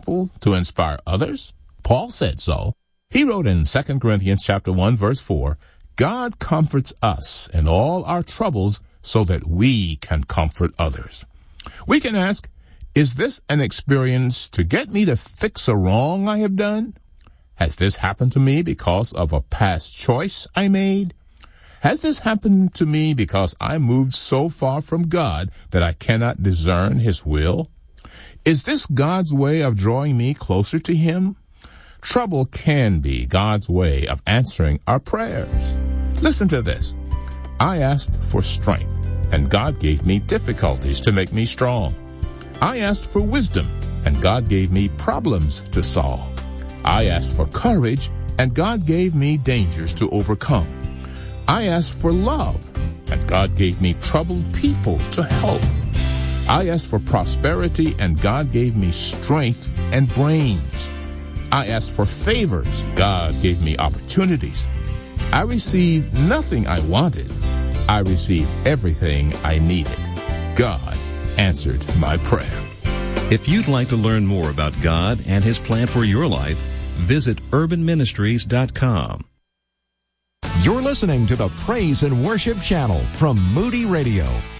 example to inspire others? Paul said so. He wrote in 2 Corinthians chapter 1, verse 4, God comforts us in all our troubles so that we can comfort others. We can ask, is this an experience to get me to fix a wrong I have done? Has this happened to me because of a past choice I made? Has this happened to me because I moved so far from God that I cannot discern His will? Is this God's way of drawing me closer to Him? Trouble can be God's way of answering our prayers. Listen to this. I asked for strength, and God gave me difficulties to make me strong. I asked for wisdom, and God gave me problems to solve. I asked for courage, and God gave me dangers to overcome. I asked for love, and God gave me troubled people to help. I asked for prosperity, and God gave me strength and brains. I asked for favors. God gave me opportunities. I received nothing I wanted. I received everything I needed. God answered my prayer. If you'd like to learn more about God and His plan for your life, visit urbanministries.com. You're listening to the Praise and Worship Channel from Moody Radio.